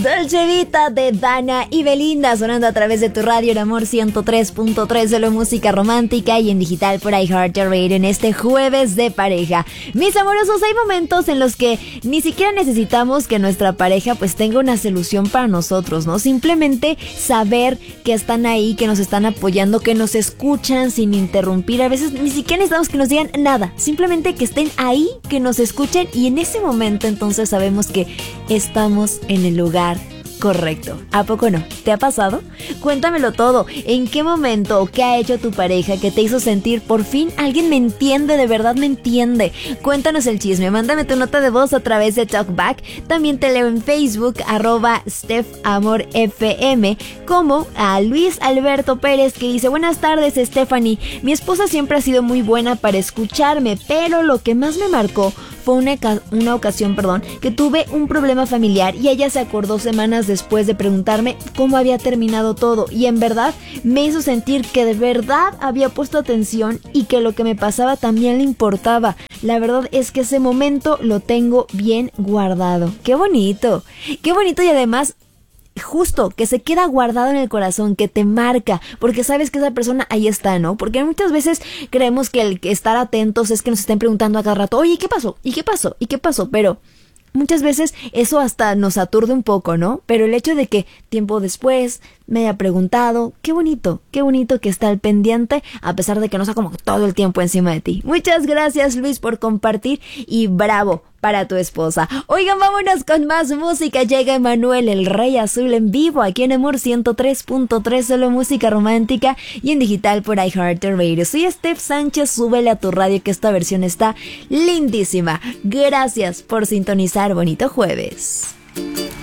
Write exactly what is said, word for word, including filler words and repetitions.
Dolce Vita de Dana y Belinda sonando a través de tu radio, el amor ciento tres punto tres, solo música romántica y en digital por iHeartRadio en este jueves de pareja. Mis amorosos, hay momentos en los que ni siquiera necesitamos que nuestra pareja pues tenga una solución para nosotros, ¿no? Simplemente saber que están ahí, que nos están apoyando, que nos escuchan sin interrumpir. A veces ni siquiera necesitamos que nos digan nada, simplemente que estén ahí, que nos escuchen y en ese momento entonces sabemos que estamos en el lugar correcto. ¿A poco no? ¿Te ha pasado? Cuéntamelo todo. ¿En qué momento o qué ha hecho tu pareja que te hizo sentir por fin alguien me entiende, de verdad me entiende? Cuéntanos el chisme. Mándame tu nota de voz a través de Talkback. También te leo en Facebook, arroba StephAmorFM, como a Luis Alberto Pérez que dice: buenas tardes, Stephanie. Mi esposa siempre ha sido muy buena para escucharme, pero lo que más me marcó fue una, una ocasión, perdón, que tuve un problema familiar y ella se acordó semanas después de preguntarme cómo había terminado todo y en verdad me hizo sentir que de verdad había puesto atención y que lo que me pasaba también le importaba. La verdad es que ese momento lo tengo bien guardado. ¡Qué bonito! ¡Qué bonito! Y además, justo, que se queda guardado en el corazón, que te marca, porque sabes que esa persona ahí está, ¿no? Porque muchas veces creemos que el estar atentos es que nos estén preguntando a cada rato, oye, ¿qué pasó? ¿Y qué pasó? ¿Y qué pasó? Pero muchas veces eso hasta nos aturde un poco, ¿no? Pero el hecho de que tiempo después me haya preguntado, qué bonito, qué bonito que está al pendiente, a pesar de que no está como todo el tiempo encima de ti. Muchas gracias, Luis, por compartir y bravo para tu esposa. Oigan, vámonos con más música. Llega Emanuel, el Rey Azul, en vivo aquí en Amor ciento tres punto tres, solo música romántica y en digital por iHeartRadio. Soy Steph Sánchez, súbele a tu radio que esta versión está lindísima. Gracias por sintonizar. Bonito jueves.